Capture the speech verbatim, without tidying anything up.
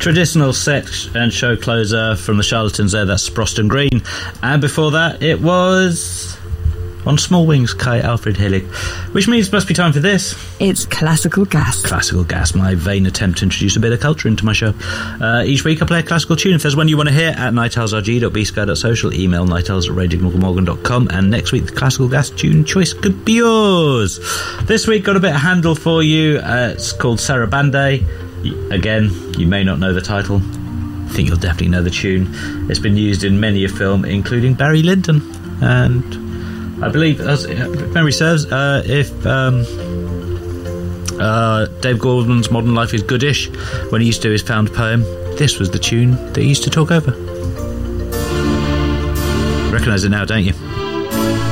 Traditional set and show closer from the Charlatans there, that's Sproston Green. And before that, it was On Small Wings, Kai Alfred Hillig. Which means it must be time for this. It's Classical Gas. Classical Gas, my vain attempt to introduce a bit of culture into my show. Uh, each week I play a classical tune. If there's one you want to hear, at night owls r g dot b sky dot social, email night owls at radio morgan morgan dot com, and next week the Classical Gas tune choice could be yours. This week got a bit of handle for you. Uh, it's called Sarabande. Again, you may not know the title. I think you'll definitely know the tune. It's been used in many a film, including Barry Lyndon. And I believe, as memory serves, uh, if um, uh, Dave Gordon's Modern Life is Goodish, when he used to do his found poem, this was the tune that he used to talk over. Recognise it now, don't you?